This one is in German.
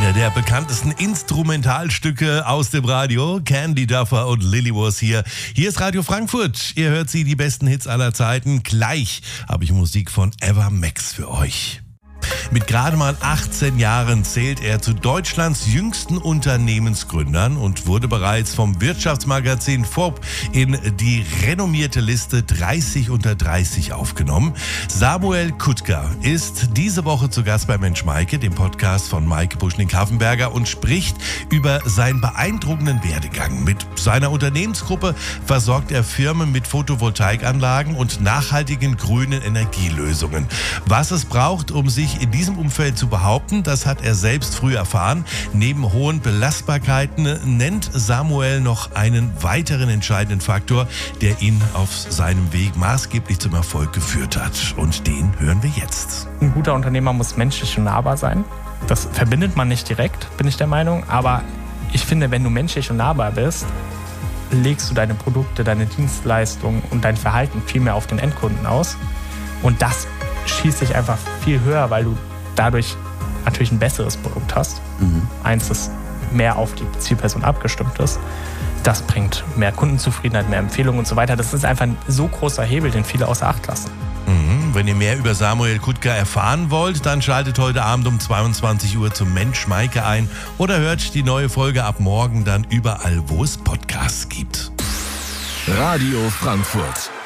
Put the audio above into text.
Einer der bekanntesten Instrumentalstücke aus dem Radio. Candy Duffer und Lily Was hier. Hier ist Radio Frankfurt. Ihr hört die besten Hits aller Zeiten. Gleich habe ich Musik von Eva Max für euch. Mit gerade mal 18 Jahren zählt er zu Deutschlands jüngsten Unternehmensgründern und wurde bereits vom Wirtschaftsmagazin Forbes in die renommierte Liste 30 unter 30 aufgenommen. Samuel Kutka ist diese Woche zu Gast bei Mensch Maike, dem Podcast von Maike Buschning-Kaffenberger, und spricht über seinen beeindruckenden Werdegang. Mit seiner Unternehmensgruppe versorgt er Firmen mit Photovoltaikanlagen und nachhaltigen grünen Energielösungen. Was es braucht, um sich in diesem Umfeld zu behaupten, das hat er selbst früh erfahren. Neben hohen Belastbarkeiten nennt Samuel noch einen weiteren entscheidenden Faktor, der ihn auf seinem Weg maßgeblich zum Erfolg geführt hat. Und den hören wir jetzt. Ein guter Unternehmer muss menschlich und nahbar sein. Das verbindet man nicht direkt, bin ich der Meinung. Aber ich finde, wenn du menschlich und nahbar bist, legst du deine Produkte, deine Dienstleistungen und dein Verhalten viel mehr auf den Endkunden aus. Und das schießt sich einfach viel höher, weil du dadurch natürlich ein besseres Produkt hast. Eins, das mehr auf die Zielperson abgestimmt ist. Das bringt mehr Kundenzufriedenheit, mehr Empfehlungen und so weiter. Das ist einfach ein so großer Hebel, den viele außer Acht lassen. Wenn ihr mehr über Samuel Kutka erfahren wollt, dann schaltet heute Abend um 22 Uhr zum Mensch Maike ein oder hört die neue Folge ab morgen dann überall, wo es Podcasts gibt. Radio Frankfurt.